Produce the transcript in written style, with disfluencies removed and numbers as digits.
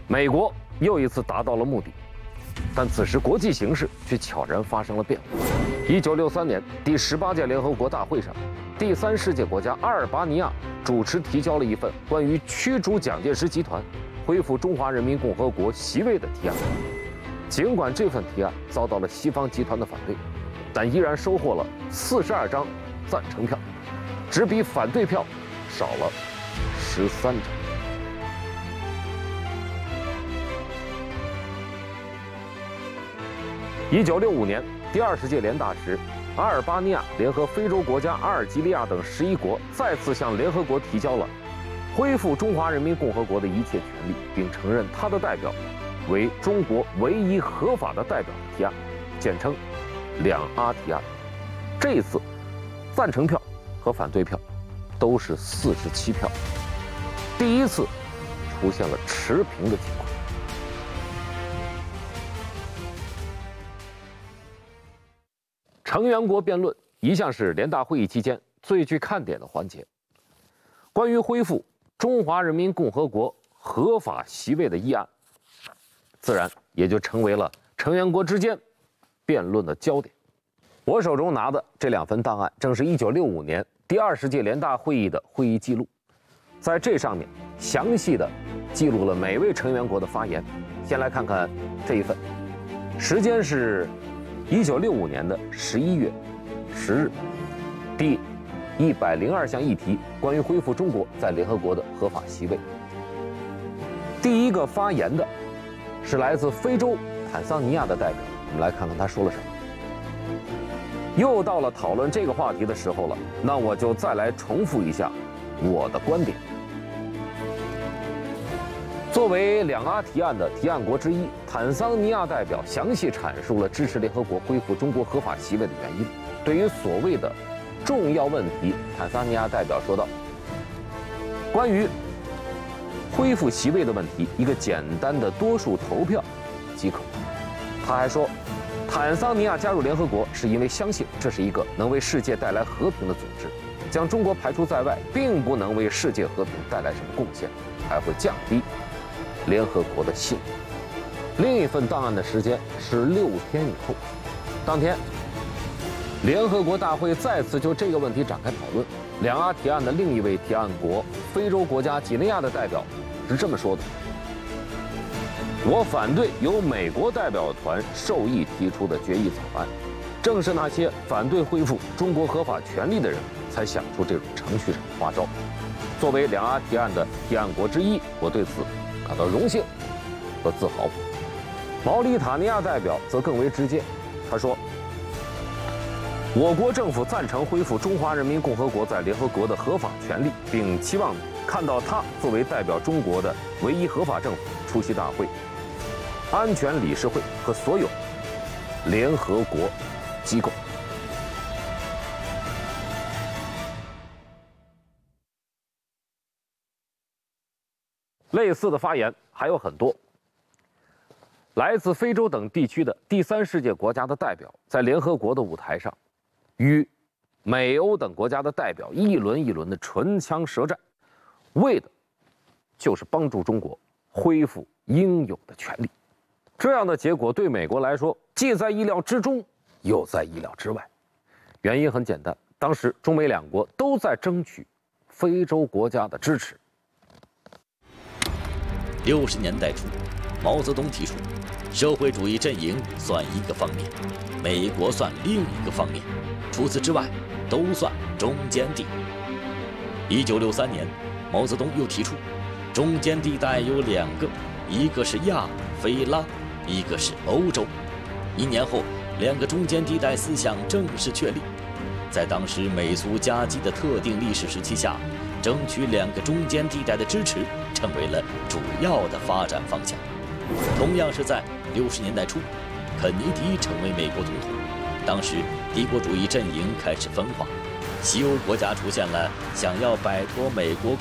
美国又一次达到了目的，但此时国际形势却悄然发生了变化。1963年第18届联合国大会上，第三世界国家阿尔巴尼亚主持提交了一份关于驱逐蒋介石集团、恢复中华人民共和国席位的提案。尽管这份提案遭到了西方集团的反对，但依然收获了42张赞成票，只比反对票少了13张。1965年第20届联大时，阿尔巴尼亚联合非洲国家阿尔及利亚等11国再次向联合国提交了恢复中华人民共和国的一切权利，并承认他的代表为中国唯一合法的代表的提案，简称两阿提案。这一次，赞成票和反对票都是47票，第一次出现了持平的情况。成员国辩论一向是联大会议期间最具看点的环节。关于恢复中华人民共和国合法席位的议案，自然也就成为了成员国之间辩论的焦点。我手中拿的这2份档案，正是1965年第20届联大会议的会议记录，在这上面详细的记录了每位成员国的发言。先来看看这一份，时间是1965年的11月10日，第102项议题，关于恢复中国在联合国的合法席位。第一个发言的是来自非洲坦桑尼亚的代表，我们来看看他说了什么。又到了讨论这个话题的时候了，那我就再来重复一下我的观点。作为两阿提案的提案国之一，坦桑尼亚代表详细阐述了支持联合国恢复中国合法席位的原因。对于所谓的重要问题，坦桑尼亚代表说道：关于恢复席位的问题，一个简单的多数投票即可。他还说，坦桑尼亚加入联合国是因为相信这是一个能为世界带来和平的组织，将中国排除在外并不能为世界和平带来什么贡献，还会降低联合国的信誉。另一份档案的时间是6天以后，当天联合国大会再次就这个问题展开讨论。两阿提案的另一位提案国非洲国家几内亚的代表是这么说的：我反对由美国代表团授意提出的决议草案，正是那些反对恢复中国合法权利的人才想出这种程序上的花招。作为两阿提案的提案国之一，我对此感到荣幸和自豪。毛里塔尼亚代表则更为直接，他说：我国政府赞成恢复中华人民共和国在联合国的合法权利，并期望看到他作为代表中国的唯一合法政府出席大会、安全理事会和所有联合国机构。类似的发言还有很多。来自非洲等地区的第三世界国家的代表，在联合国的舞台上，与美欧等国家的代表一轮一轮的唇枪舌战，为的就是帮助中国恢复应有的权利。这样的结果对美国来说，既在意料之中，又在意料之外。原因很简单，当时中美两国都在争取非洲国家的支持。 60年代初，毛泽东提出，社会主义阵营算一个方面，美国算另一个方面，除此之外都算中间地。1963年，毛泽东又提出，中间地带有2个，一个是亚非拉，一个是欧洲。1年后，2个中间地带思想正式确立。在当时美苏夹击的特定历史时期下，争取2个中间地带的支持成为了主要的发展方向。同样是在60年代初，肯尼迪成为美国总统，当时帝国主义阵营开始分化，西欧国家出现了想要摆脱美国